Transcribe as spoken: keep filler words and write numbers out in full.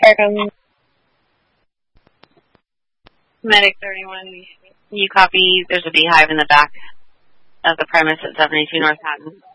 Um, Medic thirty-one, you copy, there's a beehive in the back of the premise at seventy-two North Hatton.